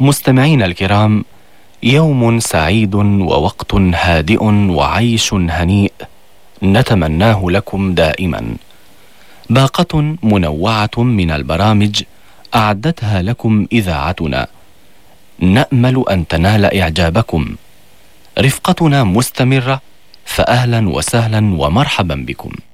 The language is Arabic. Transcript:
مستمعين الكرام، يوم سعيد ووقت هادئ وعيش هنيء نتمناه لكم دائما. باقة منوعة من البرامج أعدتها لكم إذاعتنا، نأمل أن تنال إعجابكم. رفقتنا مستمرة، فأهلا وسهلا ومرحبا بكم.